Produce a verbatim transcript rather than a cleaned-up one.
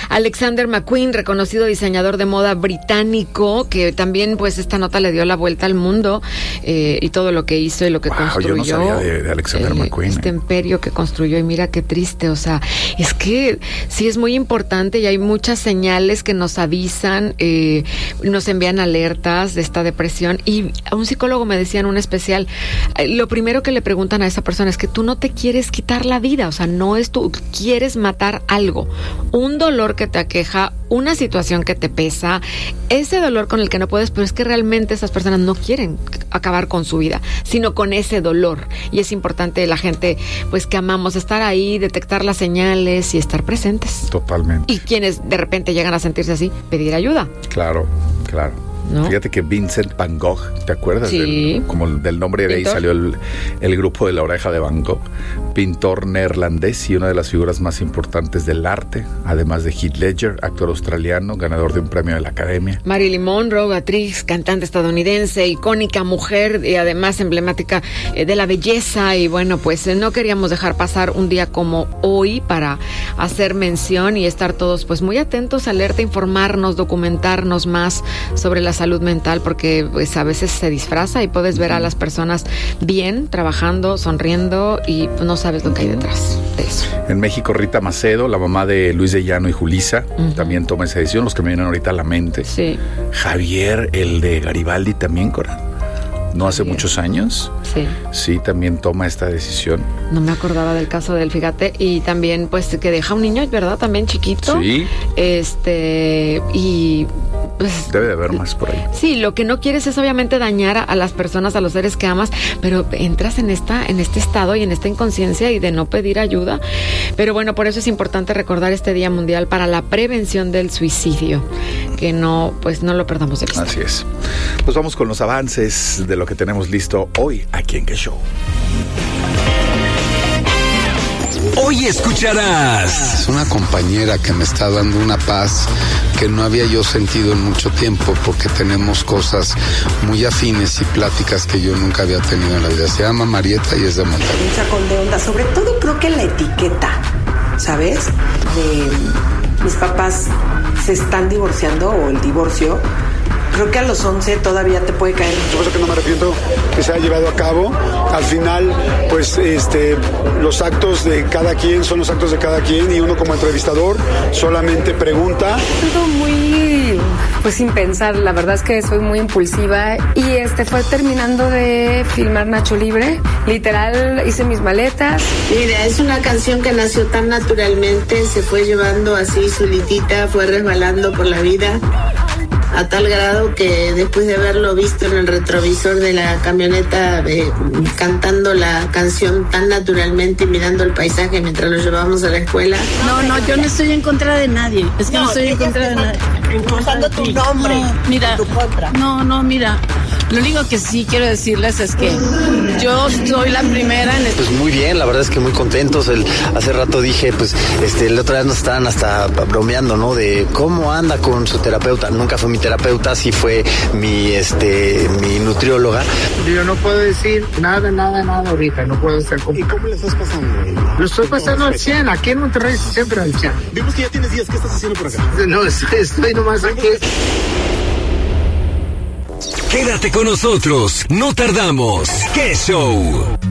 Alexander McQueen, reconocido diseñador de moda británico, que también pues esta nota le dio la vuelta al mundo eh, y todo lo que hizo y lo que wow, construyó. Yo no sabía de, de Alexander eh, McQueen. Este eh. imperio que construyó, y mira qué triste, o sea, es que sí es muy importante y hay muchas señales que nos avisan, eh, nos envían alertas de esta depresión. Y a un psicólogo me decía en un especial, eh, lo primero que le preguntan a esa persona es que tú no te quieres quitar la vida, o sea, no es tú, quieres matar algo, un dolor que te aqueja, una situación que te pesa, ese dolor con el que no puedes, pero es que realmente esas personas no quieren acabar con su vida, sino con ese dolor. Y es importante la gente, pues, que amamos, estar ahí, detectar las señales y estar presentes. Totalmente. Y quienes de repente llegan a sentirse así, pedir ayuda. Claro, claro. ¿No? Fíjate que Vincent Van Gogh, ¿te acuerdas? Sí. Del, como del nombre de ahí salió el, el grupo de La Oreja de Van Gogh, pintor neerlandés y una de las figuras más importantes del arte, además de Heath Ledger, actor australiano, ganador de un premio de la Academia. Marilyn Monroe, actriz, cantante estadounidense, icónica mujer y además emblemática eh, de la belleza. Y bueno, pues eh, no queríamos dejar pasar un día como hoy para hacer mención y estar todos pues muy atentos, alerta, informarnos, documentarnos más sobre la salud mental, porque pues a veces se disfraza y puedes ver a las personas bien, trabajando, sonriendo y pues, no sabes lo que hay detrás de eso. En México, Rita Macedo, la mamá de Luis de Llano y Julisa, uh-huh. también toma esa decisión, los que me vienen ahorita a la mente. Sí. Javier, el de Garibaldi, también, Cora. No hace Javier. muchos años. Sí. Sí, también toma esta decisión. No me acordaba del caso de él, fíjate. Y también, pues, que deja un niño, ¿verdad? También chiquito. Sí. Este, y... Pues, debe de haber más por ahí. Sí, lo que no quieres es obviamente dañar a, a las personas, a los seres que amas, pero entras en esta, en este estado y en esta inconsciencia y de no pedir ayuda. Pero bueno, por eso es importante recordar este Día Mundial para la Prevención del Suicidio, que no, pues no lo perdamos de vista. Así es. Pues vamos con los avances de lo que tenemos listo hoy aquí en Qué Show. Hoy escucharás. Es una compañera que me está dando una paz que no había yo sentido en mucho tiempo, porque tenemos cosas muy afines y pláticas que yo nunca había tenido en la vida. Se llama Marieta y es de Monterrey. Un sacón de onda, sobre todo creo que la etiqueta, ¿sabes? De mis papás se están divorciando o el divorcio. Creo que a los once todavía te puede caer. Cosa que no me arrepiento que se haya llevado a cabo. Al final, pues, este, los actos de cada quien son los actos de cada quien y uno como entrevistador solamente pregunta. Todo muy, pues, sin pensar. La verdad es que soy muy impulsiva y este fue terminando de filmar Nacho Libre. Literal, hice mis maletas. Mira, es una canción que nació tan naturalmente, se fue llevando así solitita, fue resbalando por la vida. A tal grado que después de haberlo visto en el retrovisor de la camioneta eh, cantando la canción tan naturalmente y mirando el paisaje mientras lo llevábamos a la escuela. No, no, yo no estoy en contra de nadie. Es que no, no estoy en contra de nadie. Usando tu nombre, no, mira, tu contra. No, no, mira. Lo único que sí quiero decirles es que yo soy la primera en... Pues muy bien, la verdad es que muy contentos. El, hace rato dije, pues, este, el otro día nos estaban hasta bromeando, ¿no? De cómo anda con su terapeuta. Nunca fue mi terapeuta, sí fue mi, este, mi nutrióloga. Yo no puedo decir nada, nada, nada ahorita. No puedo estar con... ¿Y cómo le estás pasando? Lo estoy pasando al cien. Aquí en Monterrey siempre al cien. Vimos que ya tienes días. ¿Qué estás haciendo por acá? No, estoy, estoy nomás aquí. Quédate con nosotros, no tardamos. ¡Qué show!